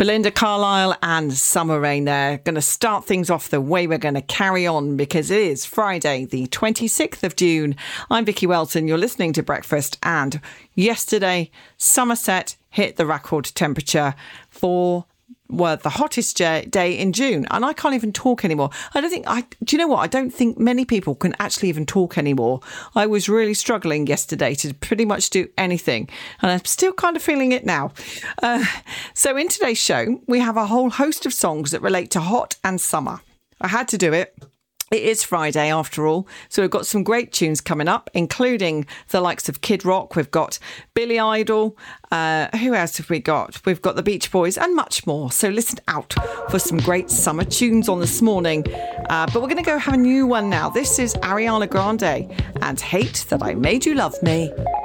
Belinda Carlisle and Summer Rain there. Going to start things off the way we're going to carry on because it is Friday, the 26th of June. I'm Vicky Welton. You're listening to Breakfast. And yesterday, Somerset hit the record temperature for the hottest day in June, and I can't even talk anymore. Do you know what? I don't think many people can actually even talk anymore. I was really struggling yesterday to pretty much do anything, and I'm still kind of feeling it now. So in today's show, we have a whole host of songs that relate to hot and summer. I had to do it. It is Friday after all, so we've got some great tunes coming up, including the likes of Kid Rock. We've got Billy Idol. Who else have we got? We've got the Beach Boys and much more. So listen out for some great summer tunes on this morning. But we're going to go have a new one now. This is Ariana Grande and Hate That I Made You Love Me.